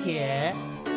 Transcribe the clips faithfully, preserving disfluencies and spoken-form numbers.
帖。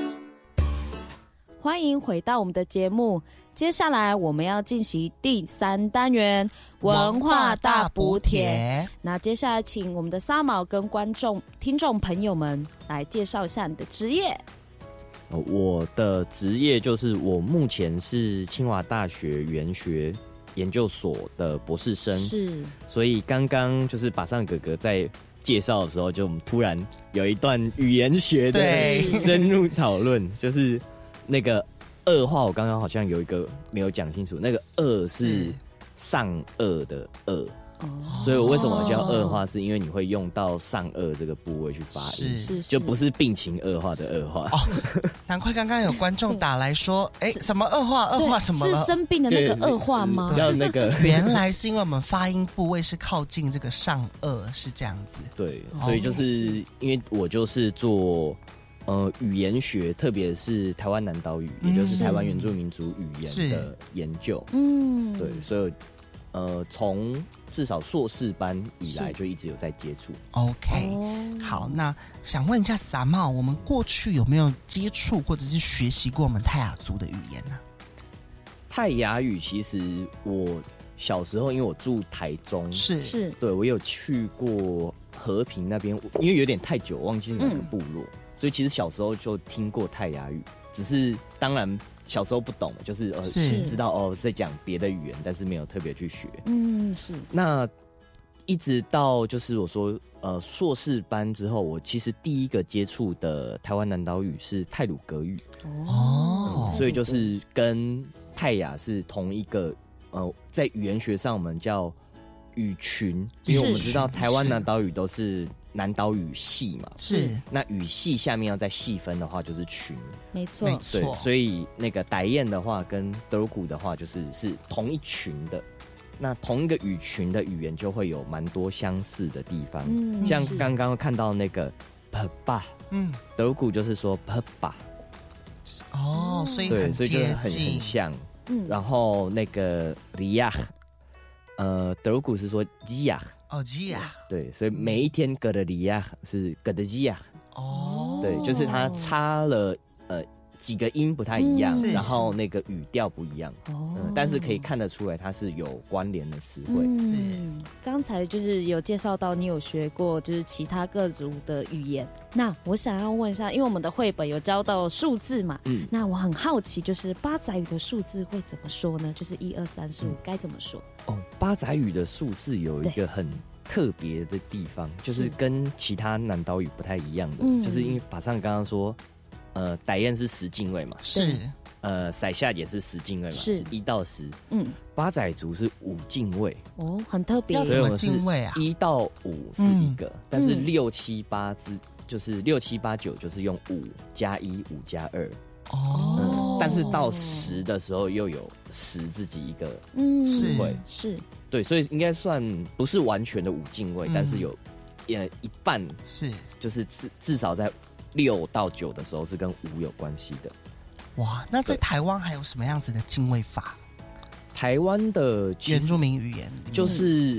欢迎回到我们的节目，接下来我们要进行第三单元文化大补帖。那接下来请我们的沙毛跟观众、听众朋友们来介绍一下你的职业。 我的职业就是我目前是清华大学语言学研究所的博士生， 是， 所以刚刚就是把上哥哥在介绍的时候，就我们突然有一段语言学的深入讨论，就是那个恶化，我刚刚好像有一个没有讲清楚，那个恶是上颚的颚。所以我为什么叫恶化，是因为你会用到上颚这个部位去发音，就不是病情恶化的恶化。 哦，难怪刚刚有观众打来说，哎、欸，什么恶化？恶化什么了？ 是生病的那个恶化吗？ 要那个， 原来是因为我们发音部位是靠近这个上颚，是这样子。 对，所以就是因为我就是做呃语言学，特别是台湾南岛语，嗯、也就是台湾原住民族语言的研究。嗯，对，所以呃从至少硕士班以来就一直有在接触。 OK， 好，那想问一下傻帽，我们过去有没有接触或者是学习过我们泰雅族的语言呢、啊？ 泰雅语其实我小时候因为我住台中， 是是， 对我有去过和平那边，因为有点太久忘记是哪个部落、嗯，所以其实小时候就听过泰雅语，只是当然。小时候不懂，就是呃是知道哦在讲别的语言，但是没有特别去学。嗯，是。那一直到就是我说呃硕士班之后，我其实第一个接触的台湾南岛语是太鲁阁语。哦、嗯，所以就是跟泰雅是同一个呃，在语言学上我们叫语群，因为我们知道台湾南岛语都是南岛语系嘛， 是。 那语系下面要再细分的话，就是群， 没错， 没错。 对，所以那个傣燕的话跟德鲁古的话，就是是同一群的。那同一个语群的语言就会有蛮多相似的地方，嗯、像刚刚看到那个 p 爸，嗯，德鲁古就是说 p 爸， 哦，所以对，所以就很很像。嗯，然后那个里亚，呃，德鲁古是说基亚。 哦，基亚， 对，所以每一天格的里亚是格的基亚，哦，对，就是它差了呃几个音不太一样，嗯、然后那个语调不一样，哦、嗯，但是可以看得出来它是有关联的词汇。 嗯，刚才就是有介绍到你有学过就是其他各族的语言，那我想要问一下，因为我们的绘本有教到数字嘛，嗯，那我很好奇，就是八仔语的数字会怎么说呢？就是一二三四五该怎么说？ 哦，八仔语的数字有一个很特别的地方，就是跟其他南岛语不太一样的，嗯、就是因为法上刚刚说，呃，傣燕是十进位嘛， 是， 呃，塞夏也是十进位嘛， 是一到十，嗯，八仔族是五进位， 哦，很特别， 要怎么进位啊？ 一到五是一个，嗯、但是六七八之就是六七八九就是用五加一五加二。哦、嗯，但是到十的时候又有十自己一个词汇， 是， 对，所以应该算不是完全的五进位，嗯、但是有呃一半是， 就是至至少在六到九的时候是跟五有关系的。 哇，那在台湾还有什么样子的进位法？ 台湾的原住民语言就是、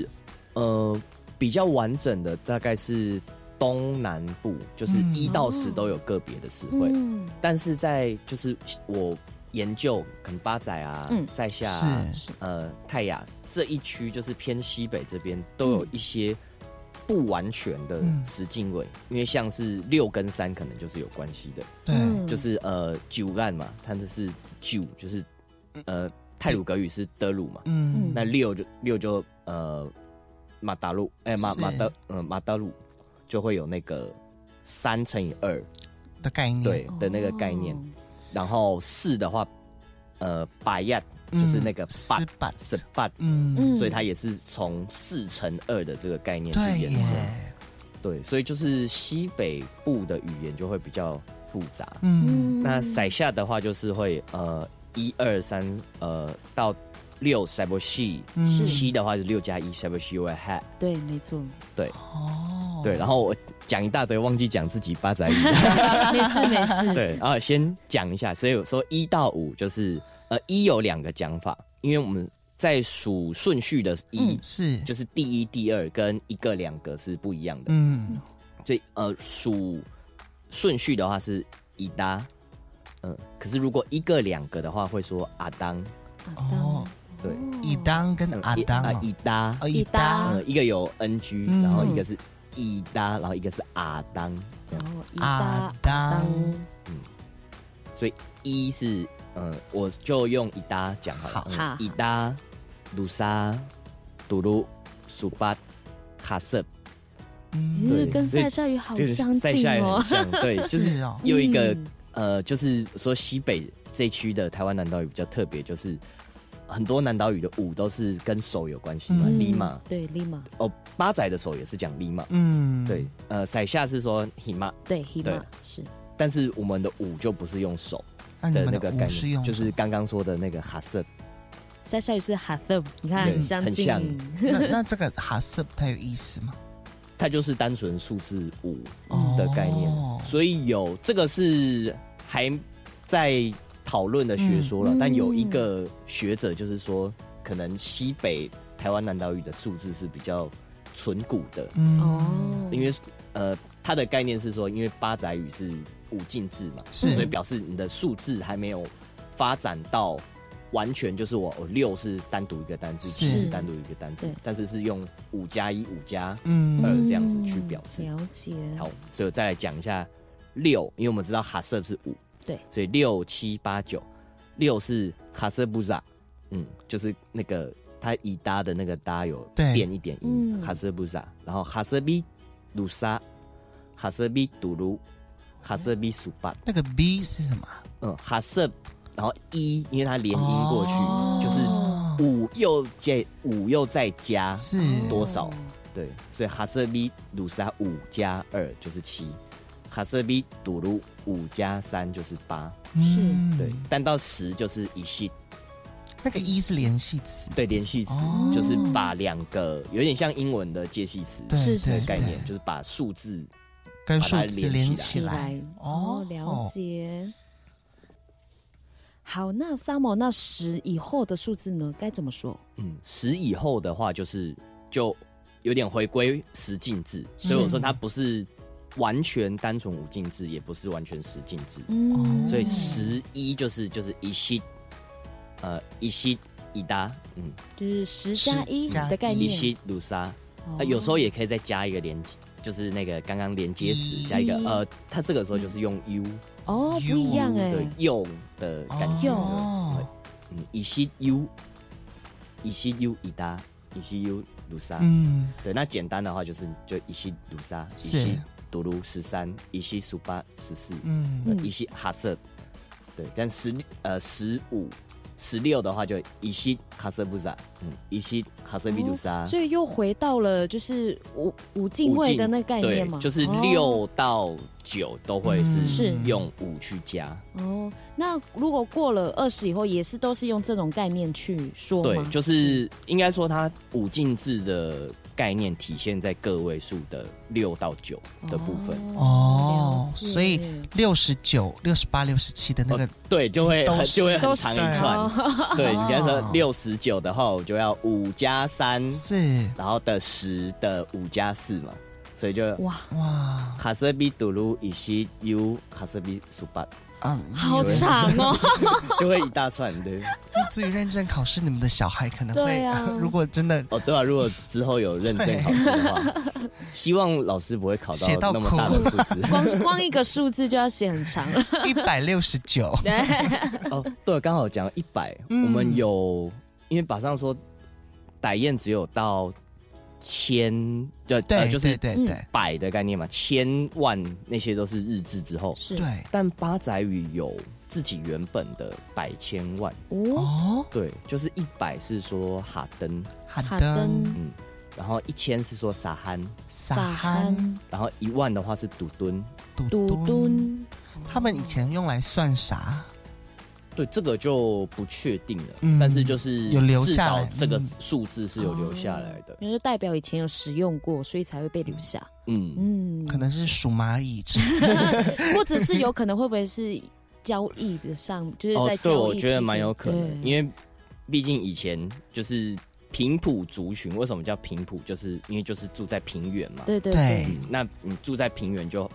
嗯、呃比较完整的大概是。东南部就是一到十都有个别的词汇，嗯、但是在就是我研究可能八仔啊、嗯、塞夏啊、呃泰雅这一区，就是偏西北这边都有一些不完全的十进位，嗯、因为像是六跟三可能就是有关系的， 对， 就是呃九岸嘛，它的是九，就是呃太鲁阁语是德鲁嘛，嗯，那六就六就呃马达鲁，哎、欸、马马德嗯、呃、马达鲁。就会有那个三乘以二的概念， 对的那个概念。哦、然后四的话，呃，百亚就是那个八十八，嗯，所以它也是从四乘二的这个概念去延伸。对，所以就是西北部的语言就会比较复杂。嗯，那塞夏的话就是会呃一二三呃到。六 s a b o s h i 七的话是六加一 s a b o s h i will have， 对，没错， 对，哦，对，然后我讲一大堆，忘记讲自己八仔语， 没事没事， 对，然后先讲一下，所以我说一到五就是呃一有两个讲法，因为我们在数顺序的一、嗯、 是就是第一、第二跟一个、两个是不一样的，嗯，所以呃数顺序的话是伊达，嗯，可是如果一个两个的话，会说阿当。 哦， 对， 伊当跟阿当啊，伊达， 哦，伊达， 一个有 ng，、嗯、然后一个是伊达，然后一个是阿当， 然后伊达当， 嗯，所以一是，嗯，我就用伊达讲好了， 好， 伊达、鲁沙、杜鲁、苏巴、卡瑟。 嗯，对，跟塞夏语好相近哦。 像对，就是有一个、嗯、呃，就是说西北这区的台湾南岛语比较特别，就是很多南岛语的舞都是跟手有关系嘛， 嗯、 利马， 对，利马。 哦，八仔的手也是讲利马， 嗯， 对，呃，塞夏是说 hima， 对 hima 是， 但是我们的舞就不是用手的那个概念，就是刚刚说的那个哈瑟。 塞夏语是哈瑟，你看很相近。 很像那那这个哈瑟它有意思吗？ 它就是单纯数字五的概念，哦、所以有这个是还在讨论的学说了、嗯，但有一个学者就是说，可能西北台湾南岛语的数字是比较存古的， 哦、嗯， 因为呃，它的概念是说，因为八仔语是五进制嘛，所以表示你的数字还没有发展到。完全就是我，我六是单独一个单字，七是单独一个单字，但是是用五加一、五加二这样子去表示。 了解。 好，所以我再来讲一下六，因为我们知道哈瑟是五， 对， 所以六七八九，六是哈瑟布扎，嗯，就是那个它以搭的那个搭有变一点音，哈瑟布扎，然后哈瑟比鲁沙，哈瑟比杜鲁，哈瑟比苏巴， 那个 B 是什么？ 嗯，哈瑟。然后一，因为它连音过去，哦、就是五又加五又再加是多少？对，所以哈瑟比鲁沙五加二就是七，哈瑟比杜鲁五加三就是八， 是， 对。但到十就是一系， 那个一是连系词， 对，连系词、哦、就是把两个有点像英文的介系词的概念，就是把数字跟数字连起来。哦，了解。好，那三毛，那十以后的数字呢？该怎么说？ 嗯，十以后的话，就是就有点回归十进制，所以我说它不是完全单纯五进制，也不是完全十进制。嗯，所以十一就是就是一西，呃，一西一达，嗯， 就是十加一的概念。 一西鲁沙，呃，有时候也可以再加一个连，就是那个刚刚连接词加一个，呃，它这个时候就是用 u。 哦，不一样哎， 对，用的感觉， 哦， 嗯，以西 u， 以西 u 以达，以西 u 鲁沙， 嗯， 对，那简单的话就是就以西鲁沙，以西杜鲁十三，以西苏巴十四，嗯，以西哈瑟，对，但十呃十五。十六的话就以西哈瑟布萨，嗯，以西哈瑟比鲁沙、哦， 所以又回到了就是五五进位的那概念嘛， 就是六到九都会是用五去加。 哦，那如果过了二十以后，也是都是用这种概念去说吗？ 对，就是应该说它五进制的概念体现在个位数的六到九的部分。 哦，所以六十九、六十八、六十七的那个、哦， 对，就会就会很长一串。对，你比如说六十九的话，我就要五加三， 是， 然后的十的五加四嘛，所以就哇哇， 哈瑟比杜鲁以西 u 哈瑟比苏巴。 嗯， 好长哦， 就会一大串的。 至于认证考试，你们的小孩可能会， 对啊、 如果真的哦，对啊，如果之后有认证考试的话，希望老师不会考到那么大的数字， 光光一个数字就要写很长了， 一百六十九。 哦，对，刚好讲一百，我们有，因为马上说，傣谚只有到。千就对、呃、 就是对对对百的概念嘛，千万那些都是日治之后， 是对。 但八仔语有自己原本的百千万哦， 对，就是一百是说哈登哈登， 嗯，然后一千是说撒憨撒憨， 然后一万的话是赌墩赌墩， 他们以前用来算啥？ 对，这个就不确定了、嗯，但是就是有留下来， 至少这个数字是有留下来的， 因为、哦、代表以前有使用过，所以才会被留下。 嗯嗯，可能是数蚂蚁， 或者是有可能会不会是交易的上，就是在交易、哦、 对，我觉得蛮有可能，因为毕竟以前就是平埔族群，为什么叫平埔？就是因为就是住在平原嘛， 对对对， 嗯、那你住在平原就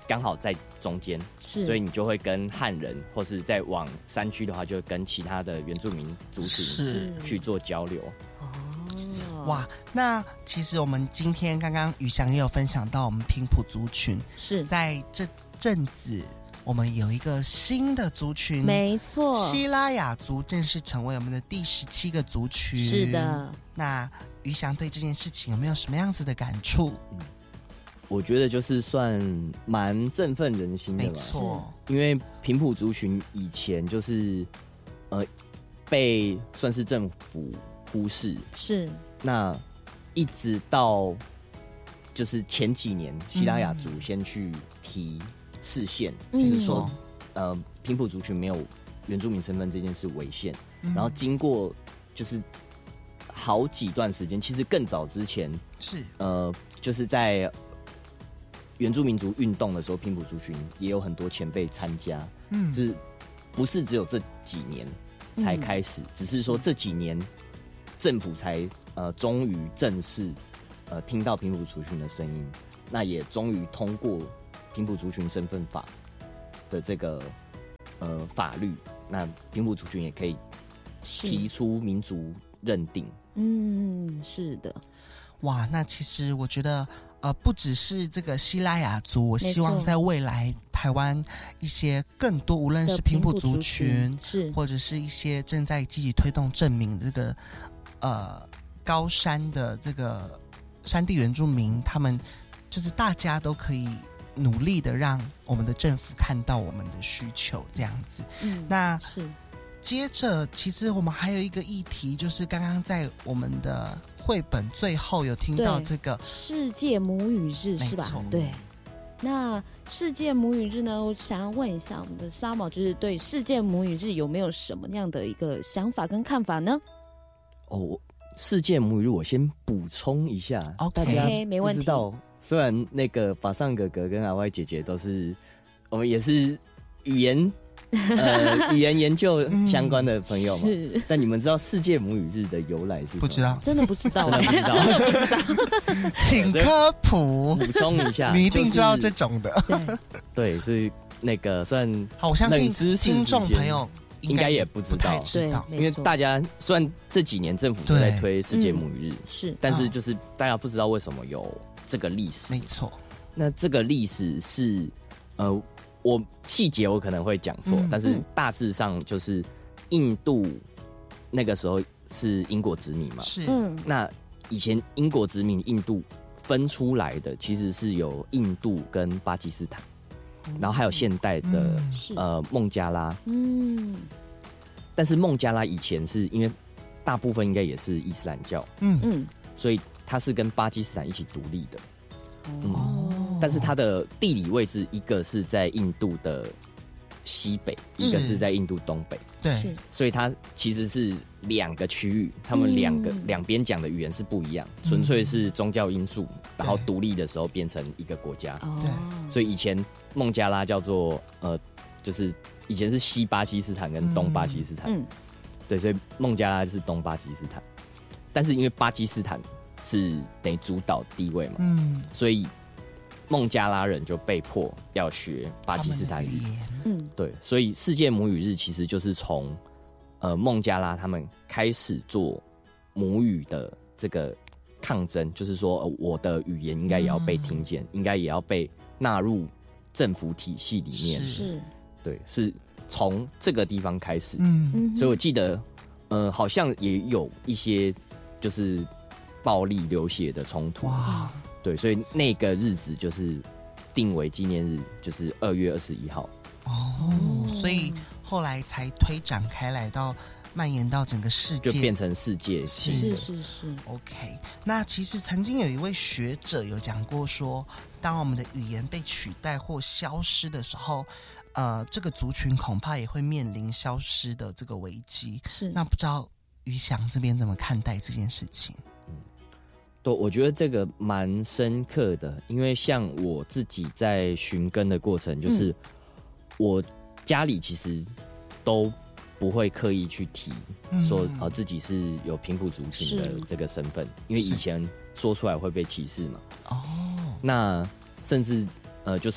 刚好在中间，所以你就会跟汉人，或是再往山区的话，就会跟其他的原住民族群去做交流。 哦，哇，那其实我们今天刚刚宇翔也有分享到，我们平埔族群是在这阵子。我们有一个新的族群， 没错， 西拉雅族正式成为我们的第十七个族群。 是的， 那宇翔对这件事情有没有什么样子的感触？ 嗯，我觉得就是算蛮振奋人心的吧。 没错， 因为平埔族群以前就是呃被算是政府忽视， 是那一直到就是前几年，西拉雅族先去提。视线就是说，嗯、呃，平埔族群没有原住民身份这件事违宪、嗯，然后经过就是好几段时间，其实更早之前是呃，就是在原住民族运动的时候，平埔族群也有很多前辈参加，嗯，就是不是只有这几年才开始，嗯、只是说这几年政府才呃终于正式呃听到平埔族群的声音，那也终于通过。平埔族群身份法的这个呃法律，那平埔族群也可以提出民族认定。 嗯，是的。 哇，那其实我觉得，呃，不只是这个西拉雅族，我希望在未来台湾一些更多，无论是平埔族群， 是或者是一些正在积极推动证明这个呃高山的这个山地原住民，他们就是大家都可以。努力的让我们的政府看到我们的需求，这样子。嗯，那是接着，其实我们还有一个议题，就是刚刚在我们的绘本最后有听到这个世界母语日，是吧？对。那世界母语日呢？我想要问一下我们的沙毛，就是对世界母语日有没有什么样的一个想法跟看法呢？ 哦，世界母语日，我先补充一下， okay, 大家没问题。 不知道。虽然那个法尚哥哥跟阿歪姐姐都是，我们也是语言呃语言研究相关的朋友嘛，嗯、但你们知道世界母语日的由来是什么？ 不知道， 真的不知道， 真的不知道， 真的不知道， 请科普， 补充一下， 你一定知道这种的。 就是、对，是那个算好，我相信听众朋友应该也不知道， 知道， 因为大家虽然这几年政府都在推世界母语日， 嗯、是， 但是就是大家不知道为什么有。这个历史没错， 那这个历史是呃，我细节我可能会讲错、嗯，但是大致上就是印度那个时候是英国殖民嘛， 是， 嗯， 那以前英国殖民印度分出来的其实是有印度跟巴基斯坦，嗯、然后还有现代的、嗯、呃孟加拉， 嗯， 但是孟加拉以前是因为大部分应该也是伊斯兰教， 嗯嗯， 所以。它是跟巴基斯坦一起独立的， 哦、 嗯，但是它的地理位置，一个是在印度的西北，一个是在印度东北， 对， 所以它其实是两个区域，他们两个两边讲的语言是不一样，纯、嗯、粹是宗教因素，然后独立的时候变成一个国家， 对， 所以以前孟加拉叫做呃，就是以前是西巴基斯坦跟东巴基斯坦， 嗯， 对，所以孟加拉是东巴基斯坦，但是因为巴基斯坦是等于主导地位嘛， 嗯， 所以孟加拉人就被迫要学巴基斯坦语， 嗯， 对，所以世界母语日其实就是从呃孟加拉他们开始做母语的这个抗争，就是说、呃、我的语言应该也要被听见，嗯、应该也要被纳入政府体系里面， 是， 对，是从这个地方开始， 嗯， 所以我记得呃好像也有一些就是暴力流血的冲突， 哇， 对，所以那个日子就是定为纪念日，就是二月二十一号。 哦，所以后来才推展开来到蔓延到整个世界， 就变成世界性的。是是是。 OK， 那其实曾经有一位学者有讲过说，当我们的语言被取代或消失的时候，呃，这个族群恐怕也会面临消失的这个危机。 是。 那不知道宇翔这边怎么看待这件事情？ 对，我觉得这个蛮深刻的，因为像我自己在寻根的过程，就是我家里其实都不会刻意去提说、嗯、呃自己是有平埔族群的这个身份，因为以前说出来会被歧视嘛。 哦， 那甚至呃就是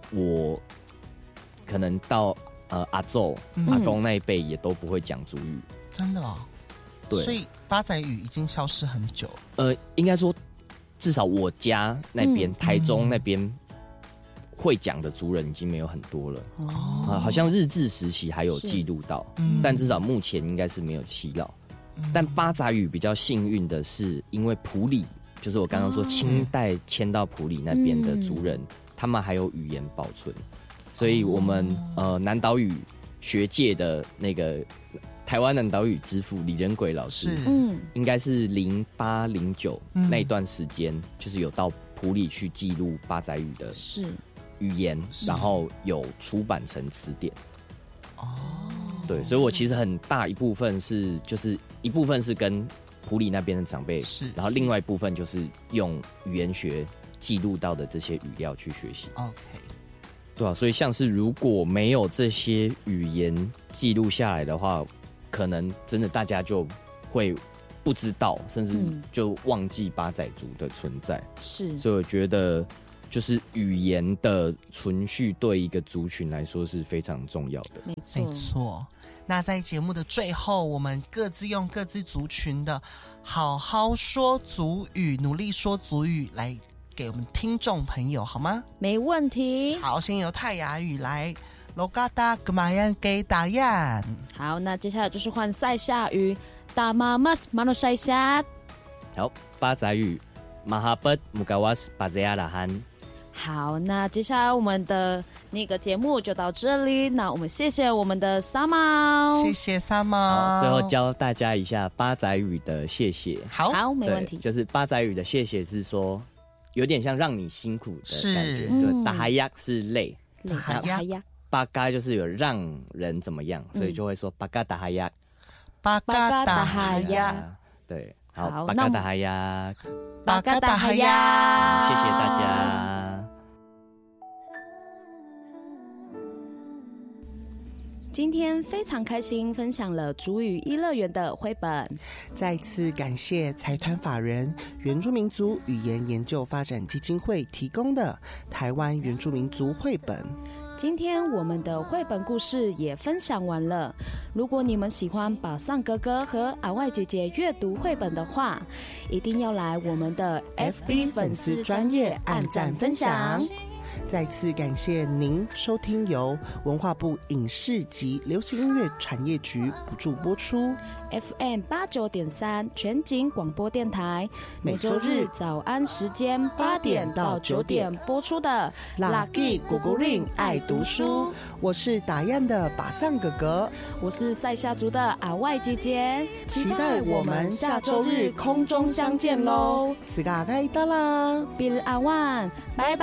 我可能到呃阿祖、嗯、阿公那一辈也都不会讲族语。 真的哦？ 对， 所以八仔语已经消失很久了。 呃，应该说至少我家那边、嗯、台中那边会讲的族人已经没有很多了。哦、呃，好像日治时期还有记录到，但至少目前应该是没有耆老。嗯、但八仔语比较幸运的是，因为埔里就是我刚刚说清代迁到埔里那边的族人、嗯，他们还有语言保存，所以我们、哦、呃南岛语学界的那个台湾南岛语之父李仁贵老师，嗯，应该是零八零九那一段时间，就是有到埔里去记录八仔语的语言，然后有出版成词典。哦，对，所以我其实很大一部分是，就是一部分是跟埔里那边的长辈，是，然后另外一部分就是用语言学记录到的这些语料去学习。OK， 对啊，所以像是如果没有这些语言记录下来的话，可能真的大家就会不知道，甚至就忘记八仔族的存在。是、嗯，所以我觉得就是语言的存续对一个族群来说是非常重要的。 没错， 没错。那在节目的最后，我们各自用各自族群的好好说族语，努力说族语来给我们听众朋友，好吗？ 没问题。 好，先由泰雅语来。罗嘎达格玛yan给打yan。 好，那接下来就是换塞夏语，达玛马斯马诺塞夏。 好，八仔语，马哈贝木嘎瓦斯巴泽亚拉罕。 好，那接下来我们的那个节目就到这里。那我们谢谢我们的沙猫， 谢谢沙猫。 最后教大家一下八仔语的谢谢。 好， 好，没问题。 就是八仔语的谢谢是说，有点像让你辛苦的感觉。就达哈亚是累， 达哈亚。 巴嘎就是有让人怎么样，所以就会说巴嘎达哈亚， 巴嘎达哈亚。 对，好，巴嘎达哈亚， 巴嘎达哈亚， 谢谢大家。 今天非常开心，分享了族语一乐园的绘本。 再次感谢财团法人原住民族语言研究发展基金会提供的台湾原住民族绘本。 今天我们的绘本故事也分享完了。如果你们喜欢宝藏哥哥和阿外姐姐阅读绘本的话，一定要来我们的 F B 粉丝专页按赞分享。 再次感谢您收听由文化部影视及流行音乐产业局补助播出 F M 八九点三全景广播电台，每周日早安时间八点到九点播出的《Lucky 咕咕令爱读书》。 我是打样的巴桑哥哥， 我是塞夏族的阿外姐姐， 期待我们下周日空中相见喽！斯嘎盖达啦， 比尔阿万，拜拜。